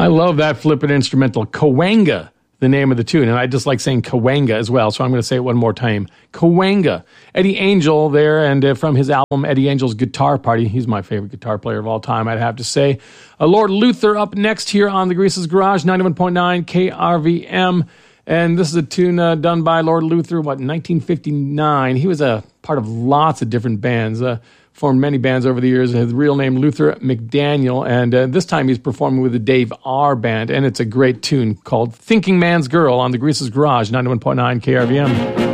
love that flippin' instrumental. Cahuenga, the name of the tune. And I just like saying Cahuenga as well, so I'm going to say it one more time. Cahuenga. Eddie Angel there, and from his album, Eddie Angel's Guitar Party. He's my favorite guitar player of all time, I'd have to say. Lord Luther up next here on the Grease's Garage, 91.9 KRVM. And this is a tune done by Lord Luther, in 1959. He was a part of lots of different bands, formed many bands over the years. His real name, Luther McDaniel, and this time he's performing with the Dave R Band, and it's a great tune called Thinking Man's Girl on the Grease's Garage, 91.9 KRVM.